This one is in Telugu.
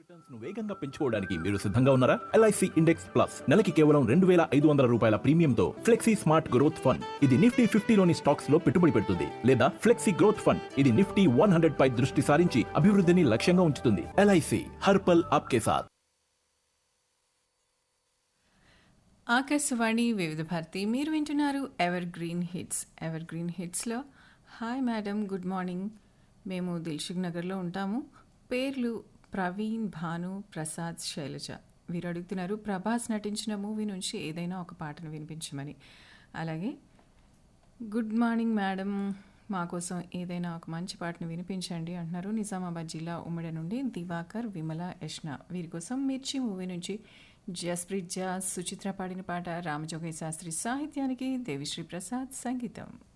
రిటర్న్స్ ను వేగంగా పెంచుకోవడానికి మీరు సిద్ధంగా ఉన్నారా? ఎల్ఐసి ఇండెక్స్ ప్లస్ నెలకి కేవలం 2,500 రూపాయల ప్రీమియంతో ఫ్లెక్సీ స్మార్ట్ గ్రోత్ ఫండ్. ఇది నిఫ్టీ 50లోని స్టాక్స్ లో పెట్టుబడి పెడుతుంది. లేదా ఫ్లెక్సీ గ్రోత్ ఫండ్, ఇది నిఫ్టీ 100 పై దృష్టి సారించి అభివృద్ధిని లక్ష్యంగా ఉంచుతుంది. ఎల్ఐసి హర్ పల్ ఆప్కే సాథ్. ఆకాశవాణి వివిధ భారతి మీరు వింటున్నారు ever green hits. Ever green హిట్స్లో hi madam, good morning. మేము దిల్షుక్ నగర్లో ఉంటాము. పేర్లు ప్రవీణ్, భాను, ప్రసాద్, శైలజ. వీరు అడుగుతున్నారు ప్రభాస్ నటించిన మూవీ నుంచి ఏదైనా ఒక పాటను వినిపించమని. అలాగే గుడ్ మార్నింగ్ మేడం, మా కోసం ఏదైనా ఒక మంచి పాటను వినిపించండి అంటున్నారు. నిజామాబాద్ జిల్లా ఉమ్మడి నుండి దివాకర్, విమల, యష్ణ. వీరి కోసం మిర్చి మూవీ నుంచి జస్ప్రీత్ జాస్, సుచిత్ర పాడిన పాట. రామజోగయ్య శాస్త్రి సాహిత్యానికి దేవిశ్రీ ప్రసాద్ సంగీతం.